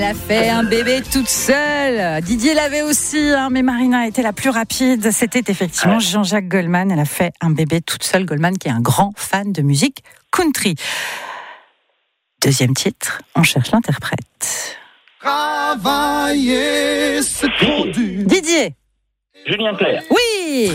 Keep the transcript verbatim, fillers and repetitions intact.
Elle a fait un bébé toute seule. Didier l'avait aussi, hein, mais Marina était la plus rapide. C'était effectivement Ouais. Jean-Jacques Goldman. Elle a fait un bébé toute seule. Goldman, qui est un grand fan de musique country. Deuxième titre, on cherche l'interprète. Travailler, c'est trop dur. Didier. Julien Clerc. Oui.